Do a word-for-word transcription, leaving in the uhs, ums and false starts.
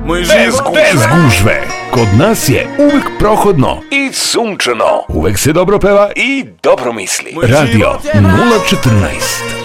Bez gužve. Kod nas je uvek prohodno i sunčano. Uvek se dobro peva i dobro misli. Radio nula četrnaest.